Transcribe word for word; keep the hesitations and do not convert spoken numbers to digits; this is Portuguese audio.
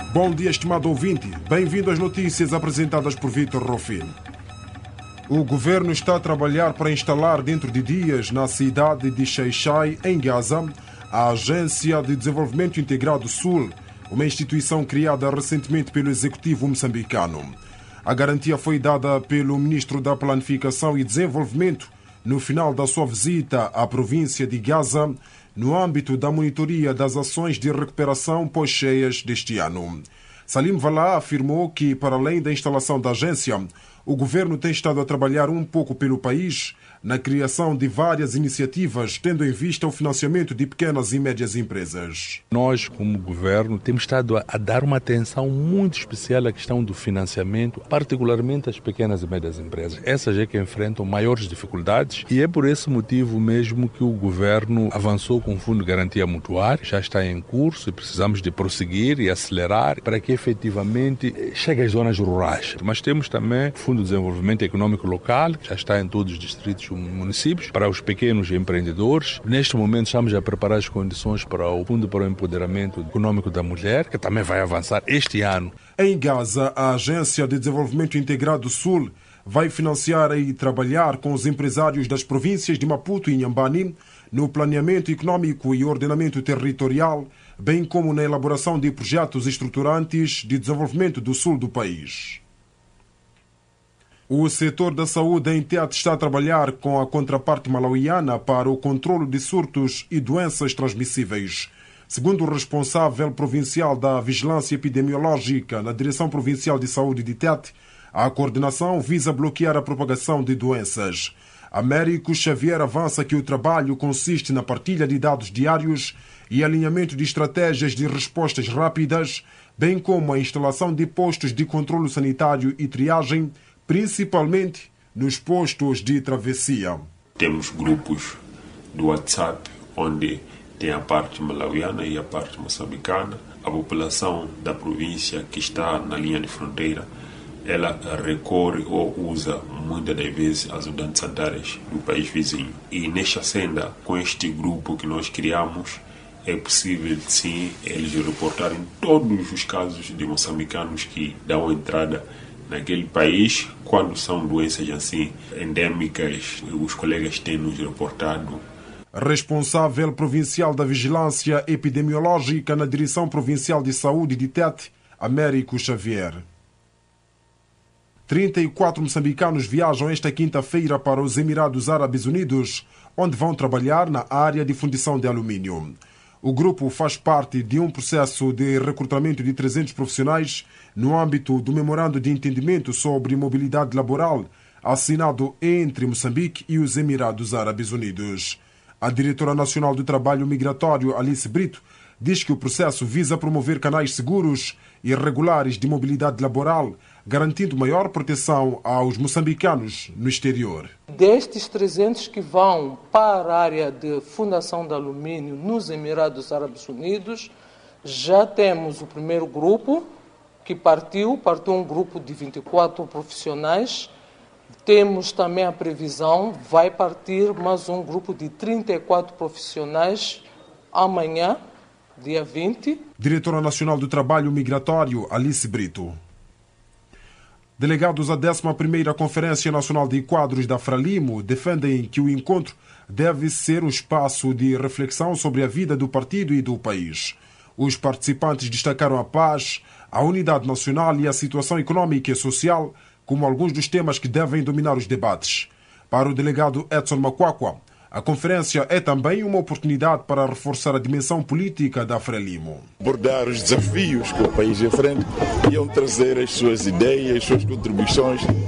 Bom dia, estimado ouvinte. Bem-vindo às notícias apresentadas por Vitor Rofino. O governo está a trabalhar para instalar dentro de dias na cidade de Xai-Xai, em Gaza, a Agência de Desenvolvimento Integrado Sul, uma instituição criada recentemente pelo executivo moçambicano. A garantia foi dada pelo ministro da Planificação e Desenvolvimento no final da sua visita à província de Gaza, no âmbito da monitoria das ações de recuperação pós-cheias deste ano. Salim Valaa afirmou que, para além da instalação da agência, o governo tem estado a trabalhar um pouco pelo país na criação de várias iniciativas, tendo em vista o financiamento de pequenas e médias empresas. Nós, como governo, temos estado a dar uma atenção muito especial à questão do financiamento, particularmente às pequenas e médias empresas. Essas é que enfrentam maiores dificuldades e é por esse motivo mesmo que o governo avançou com o Fundo de Garantia Mutuária, já está em curso e precisamos de prosseguir e acelerar para que efetivamente chegue às zonas rurais. Mas temos também o Fundo de Desenvolvimento Econômico Local, que já está em todos os distritos municípios, para os pequenos empreendedores. Neste momento estamos a preparar as condições para o Fundo para o Empoderamento Econômico da Mulher, que também vai avançar este ano. Em Gaza, a Agência de Desenvolvimento Integrado Sul vai financiar e trabalhar com os empresários das províncias de Maputo e Inhambane no planeamento econômico e ordenamento territorial, bem como na elaboração de projetos estruturantes de desenvolvimento do sul do país. O setor da saúde em Tete está a trabalhar com a contraparte malauiana para o controlo de surtos e doenças transmissíveis. Segundo o responsável provincial da Vigilância Epidemiológica na Direção Provincial de Saúde de Tete, a coordenação visa bloquear a propagação de doenças. Américo Xavier avança que o trabalho consiste na partilha de dados diários e alinhamento de estratégias de respostas rápidas, bem como a instalação de postos de controlo sanitário e triagem, principalmente nos postos de travessia. Temos grupos do WhatsApp, onde tem a parte malauiana e a parte moçambicana. A população da província que está na linha de fronteira, ela recorre ou usa muitas das vezes as unidades sanitárias do país vizinho. E nesta senda, com este grupo que nós criamos, é possível, sim, eles reportarem todos os casos de moçambicanos que dão entrada naquele país. Quando são doenças assim endêmicas, os colegas têm nos reportado. Responsável provincial da Vigilância Epidemiológica na Direção Provincial de Saúde de Tete, Américo Xavier. trinta e quatro moçambicanos viajam esta quinta-feira para os Emirados Árabes Unidos, onde vão trabalhar na área de fundição de alumínio. O grupo faz parte de um processo de recrutamento de trezentos profissionais no âmbito do Memorando de Entendimento sobre Mobilidade Laboral, assinado entre Moçambique e os Emirados Árabes Unidos. A diretora nacional do Trabalho Migratório, Alice Brito, diz que o processo visa promover canais seguros e regulares de mobilidade laboral, garantindo maior proteção aos moçambicanos no exterior. Destes trezentos que vão para a área de fundação de alumínio nos Emirados Árabes Unidos, já temos o primeiro grupo que partiu, partiu um grupo de vinte e quatro profissionais. Temos também a previsão, vai partir mais um grupo de trinta e quatro profissionais amanhã, dia vinte. Diretora Nacional do Trabalho Migratório, Alice Brito. Delegados da décima primeira Conferência Nacional de Quadros da Frelimo defendem que o encontro deve ser um espaço de reflexão sobre a vida do partido e do país. Os participantes destacaram a paz, a unidade nacional e a situação econômica e social como alguns dos temas que devem dominar os debates. Para o delegado Edson Macuacua, a conferência é também uma oportunidade para reforçar a dimensão política da Frelimo. Abordar os desafios que o país enfrenta e trazer as suas ideias, as suas contribuições